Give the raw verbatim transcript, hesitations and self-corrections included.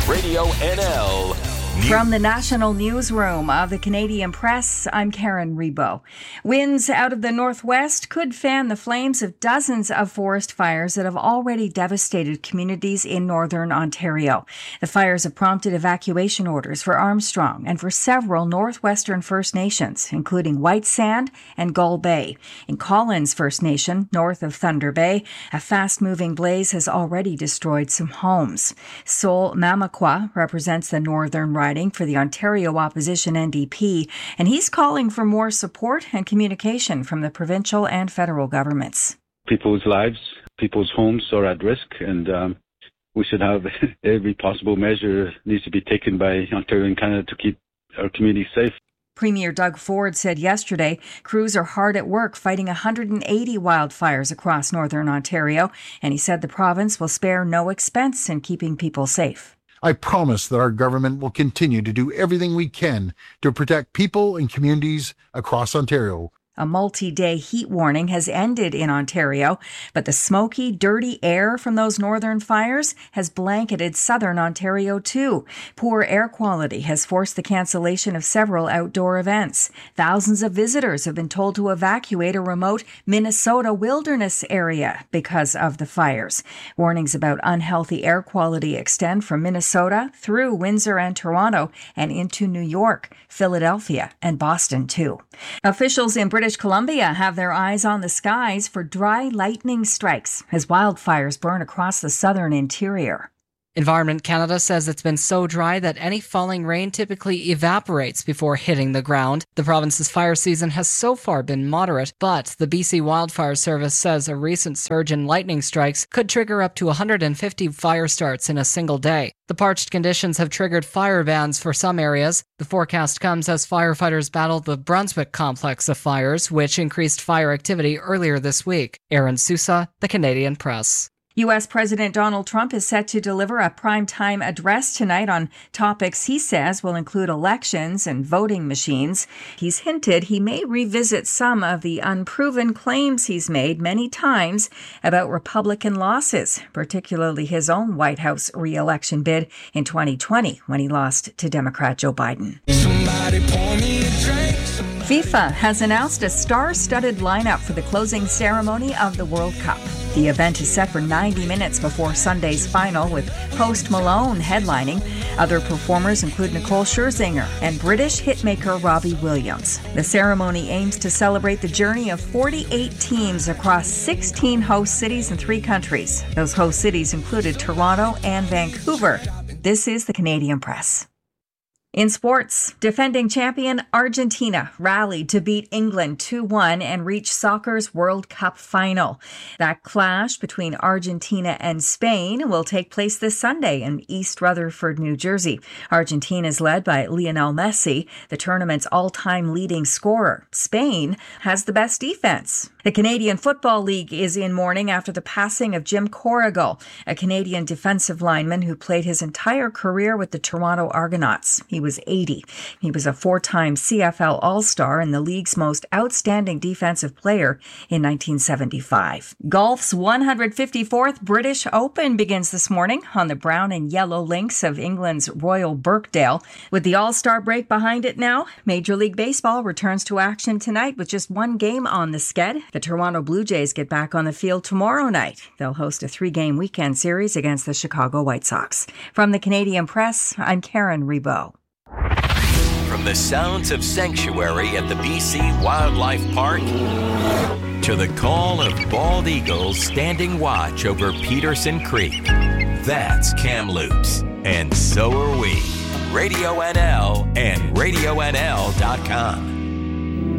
Radio N L. From the National Newsroom of the Canadian Press, I'm Karen Rebo. Winds out of the northwest could fan the flames of dozens of forest fires that have already devastated communities in northern Ontario. The fires have prompted evacuation orders for Armstrong and for several northwestern First Nations, including White Sand and Gull Bay. In Collins First Nation, north of Thunder Bay, a fast-moving blaze has already destroyed some homes. Sol Mamakwa represents the northern riding for the Ontario opposition N D P, and he's calling for more support and communication from the provincial and federal governments. People's lives, people's homes are at risk, and um, we should have every possible measure needs to be taken by Ontario and Canada to keep our communities safe. Premier Doug Ford said yesterday crews are hard at work fighting one hundred eighty wildfires across northern Ontario, and he said the province will spare no expense in keeping people safe. I promise that our government will continue to do everything we can to protect people and communities across Ontario. A multi-day heat warning has ended in Ontario, but the smoky, dirty air from those northern fires has blanketed southern Ontario too. Poor air quality has forced the cancellation of several outdoor events. Thousands of visitors have been told to evacuate a remote Minnesota wilderness area because of the fires. Warnings about unhealthy air quality extend from Minnesota through Windsor and Toronto and into New York, Philadelphia, and Boston too. Officials in British British Columbia have their eyes on the skies for dry lightning strikes as wildfires burn across the southern interior. Environment Canada says it's been so dry that any falling rain typically evaporates before hitting the ground. The province's fire season has so far been moderate, but the B C Wildfire Service says a recent surge in lightning strikes could trigger up to one hundred fifty fire starts in a single day. The parched conditions have triggered fire bans for some areas. The forecast comes as firefighters battle the Brunswick complex of fires, which increased fire activity earlier this week. Aaron Sousa, The Canadian Press. U S. President Donald Trump is set to deliver a primetime address tonight on topics he says will include elections and voting machines. He's hinted he may revisit some of the unproven claims he's made many times about Republican losses, particularly his own White House re-election bid in twenty twenty when he lost to Democrat Joe Biden. Somebody pour me a drink. FIFA has announced a star-studded lineup for the closing ceremony of the World Cup. The event is set for ninety minutes before Sunday's final, with Post Malone headlining. Other performers include Nicole Scherzinger and British hitmaker Robbie Williams. The ceremony aims to celebrate the journey of forty-eight teams across sixteen host cities in three countries. Those host cities included Toronto and Vancouver. This is the Canadian Press. In sports, defending champion Argentina rallied to beat England two one and reach soccer's World Cup final. That clash between Argentina and Spain will take place this Sunday in East Rutherford, New Jersey. Argentina is led by Lionel Messi, the tournament's all-time leading scorer. Spain has the best defense. The Canadian Football League is in mourning after the passing of Jim Corrigal, a Canadian defensive lineman who played his entire career with the Toronto Argonauts. He was eighty. He was a four-time C F L All-Star and the league's most outstanding defensive player in nineteen seventy-five. Golf's one hundred fifty-fourth British Open begins this morning on the brown and yellow links of England's Royal Birkdale. With the All-Star break behind it now, Major League Baseball returns to action tonight with just one game on the sked. The Toronto Blue Jays get back on the field tomorrow night. They'll host a three-game weekend series against the Chicago White Sox. From the Canadian Press, I'm Karen Rebo. From the sounds of sanctuary at the B C Wildlife Park to the call of bald eagles standing watch over Peterson Creek, that's Kamloops, and so are we. Radio N L and radio N L dot com.